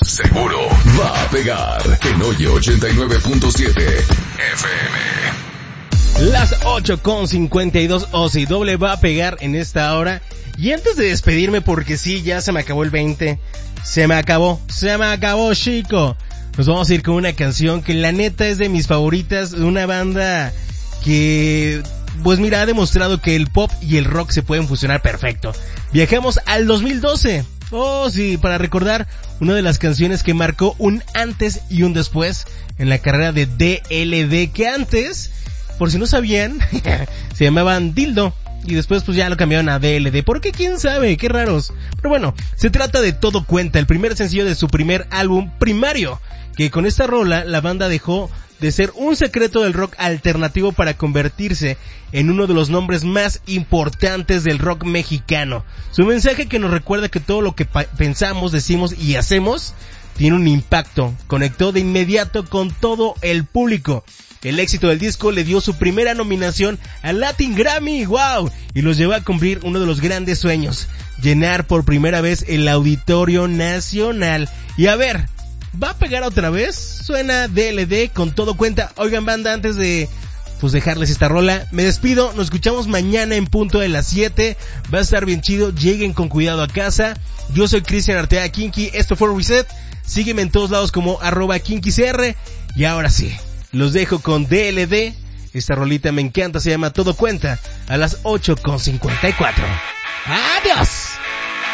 seguro va a pegar en Oye 89.7 FM. Las 8:52, Ozzy doble va a pegar en esta hora. Y antes de despedirme, porque sí, ya se me acabó el 20. Se me acabó, chico. Nos vamos a ir con una canción que la neta es de mis favoritas, de una banda que, pues mira, ha demostrado que el pop y el rock se pueden fusionar perfecto. Viajamos al 2012. Oh sí, para recordar una de las canciones que marcó un antes y un después en la carrera de DLD, que antes, por si no sabían, se llamaban Dildo. Y después pues ya lo cambiaron a DLD. ¿Por qué? ¿Quién sabe? Qué raros. Pero bueno, se trata de Todo Cuenta, el primer sencillo de su primer álbum Primario, que con esta rola la banda dejó de ser un secreto del rock alternativo para convertirse en uno de los nombres más importantes del rock mexicano. Su mensaje que nos recuerda que todo lo que pensamos, decimos y hacemos tiene un impacto. Conectó de inmediato con todo el público. El éxito del disco le dio su primera nominación al Latin Grammy, wow, y los llevó a cumplir uno de los grandes sueños, llenar por primera vez el Auditorio Nacional. Y a ver, ¿va a pegar otra vez? Suena DLD con Todo Cuenta. Oigan, banda, antes de pues dejarles esta rola, me despido, nos escuchamos mañana en punto de las 7, va a estar bien chido, lleguen con cuidado a casa. Yo soy Cristian Arteaga Kinky, esto fue Reset, sígueme en todos lados como @KinkyCR, y ahora sí, los dejo con DLD, esta rolita me encanta, se llama Todo Cuenta, a las 8:54. ¡Adiós!